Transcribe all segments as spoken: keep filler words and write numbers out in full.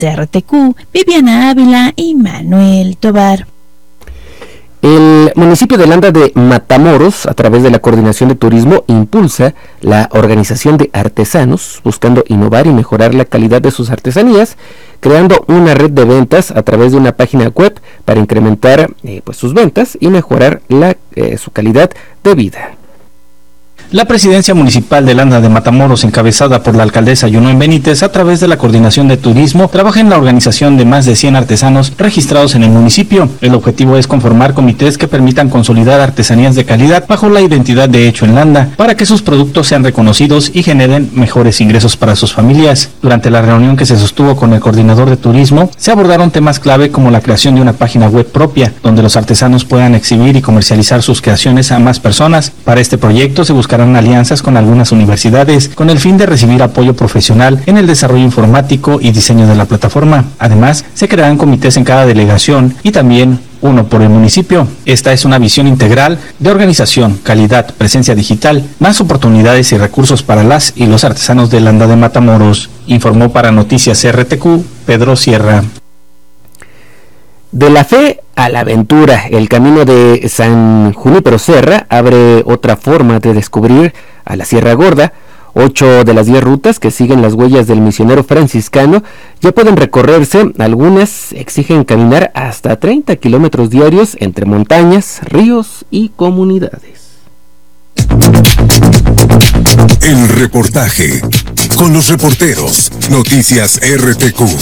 C R T Q, Viviana Ávila y Manuel Tobar. El municipio de Landa de Matamoros, a través de la Coordinación de Turismo, impulsa la organización de artesanos, buscando innovar y mejorar la calidad de sus artesanías, creando una red de ventas a través de una página web para incrementar eh, pues sus ventas y mejorar la, eh, su calidad de vida. La presidencia municipal de Landa de Matamoros, encabezada por la alcaldesa Yunuen Benítez, a través de la Coordinación de Turismo, trabaja en la organización de más de cien artesanos registrados en el municipio. El objetivo es conformar comités que permitan consolidar artesanías de calidad bajo la identidad de Hecho en Landa, para que sus productos sean reconocidos y generen mejores ingresos para sus familias. Durante la reunión que se sostuvo con el coordinador de turismo, se abordaron temas clave como la creación de una página web propia, donde los artesanos puedan exhibir y comercializar sus creaciones a más personas. Para este proyecto se buscará alianzas con algunas universidades con el fin de recibir apoyo profesional en el desarrollo informático y diseño de la plataforma. Además, se crearán comités en cada delegación y también uno por el municipio. Esta es una visión integral de organización, calidad, presencia digital, más oportunidades y recursos para las y los artesanos de Landa de Matamoros, informó para Noticias C R T Q Pedro Sierra. De la fe a la aventura, el camino de San Junípero Serra abre otra forma de descubrir a la Sierra Gorda. Ocho de las diez rutas que siguen las huellas del misionero franciscano ya pueden recorrerse. Algunas exigen caminar hasta treinta kilómetros diarios entre montañas, ríos y comunidades. El reportaje con los reporteros. Noticias R T Q.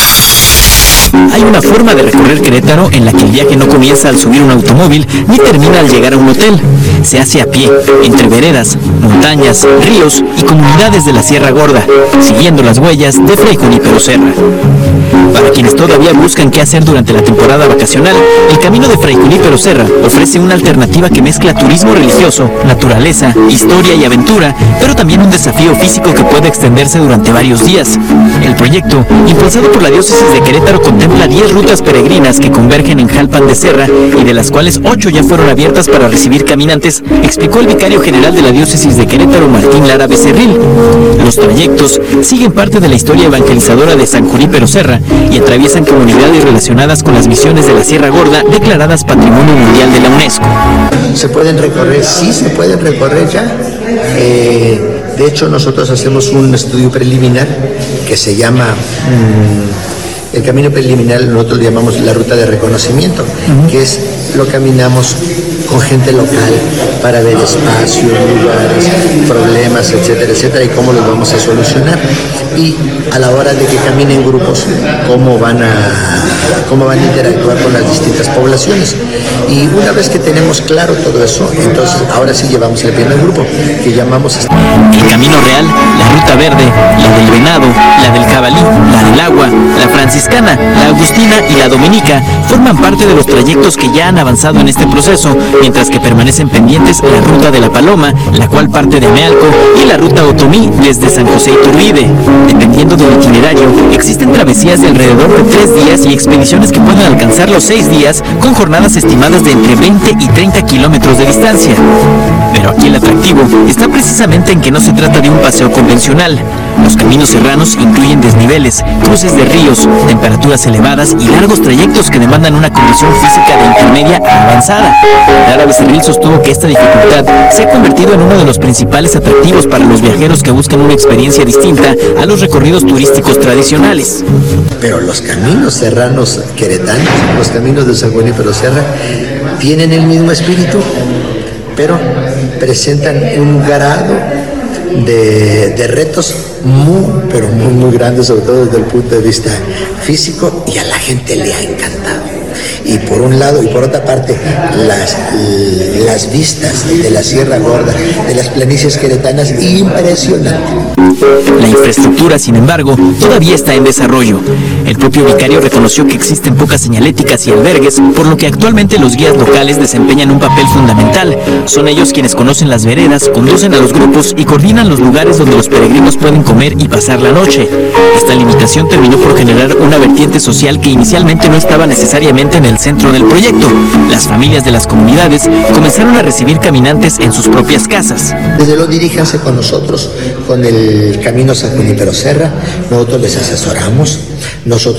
Hay una forma de recorrer Querétaro en la que el viaje no comienza al subir un automóvil ni termina al llegar a un hotel. Se hace a pie, entre veredas, montañas, ríos y comunidades de la Sierra Gorda, siguiendo las huellas de Fray Junípero Serra. Para quienes todavía buscan qué hacer durante la temporada vacacional, el camino de Fray Junípero Serra ofrece una alternativa que mezcla turismo religioso, naturaleza, historia y aventura, pero también un desafío físico que puede extenderse durante varios días. El proyecto, impulsado por la diócesis de Querétaro, contempla diez rutas peregrinas que convergen en Jalpan de Serra y de las cuales ocho ya fueron abiertas para recibir caminantes, explicó el vicario general de la diócesis de Querétaro, Martín Lara Becerril. Los trayectos siguen parte de la historia evangelizadora de San Junípero Serra y atraviesan comunidades relacionadas con las misiones de la Sierra Gorda, declaradas Patrimonio Mundial de la UNESCO. ¿Se pueden recorrer? Sí, se pueden recorrer ya. Eh, de hecho, nosotros hacemos un estudio preliminar que se llama... Mmm, el camino preliminar, nosotros lo llamamos la ruta de reconocimiento, uh-huh. que es, lo caminamos con gente local para ver espacios, lugares, problemas, etcétera, etcétera, y cómo los vamos a solucionar. Y a la hora de que caminen grupos, cómo van a, cómo van a interactuar con las distintas poblaciones. Y una vez que tenemos claro todo eso, entonces ahora sí llevamos el primer grupo, que llamamos... El Camino Real, la Ruta Verde, la del Venado, la del Jabalí, la del Agua, la Franciscana, la Agustina y la Dominica forman parte de los trayectos que ya han avanzado en este proceso, mientras que permanecen pendientes la Ruta de la Paloma, la cual parte de Amealco, y la Ruta Otomí desde San José Iturbide. Dependiendo del itinerario, existen travesías de alrededor de tres días y expediciones que pueden alcanzar los seis días, con jornadas estimadas de entre veinte y treinta kilómetros de distancia. Pero aquí el atractivo está precisamente en que no se trata de un paseo convencional. Los caminos serranos incluyen desniveles, cruces de ríos, temperaturas elevadas y largos trayectos que demandan una condición física de intermedia a avanzada. Lara Becerril sostuvo que esta dificultad se ha convertido en uno de los principales atractivos para los viajeros que buscan una experiencia distinta a los recorridos turísticos tradicionales. Pero los caminos serranos queretanos, los caminos de San Junípero Serra, tienen el mismo espíritu, pero presentan un grado de, de retos muy, pero muy, muy grandes, sobre todo desde el punto de vista físico, y a la gente le ha encantado. Y por un lado, y por otra parte, las, las vistas de la Sierra Gorda, de las planicies queretanas, impresionante. La infraestructura, sin embargo, todavía está en desarrollo. El propio vicario reconoció que existen pocas señaléticas y albergues, por lo que actualmente los guías locales desempeñan un papel fundamental. Son ellos quienes conocen las veredas, conducen a los grupos y coordinan los lugares donde los peregrinos pueden comer y pasar la noche. Esta limitación terminó por generar una vertiente social que inicialmente no estaba necesariamente en el centro del proyecto. Las familias de las comunidades comenzaron a recibir caminantes en sus propias casas. Desde luego diríjanse con nosotros, con el Camino San Junípero Serra, nosotros les asesoramos, nosotros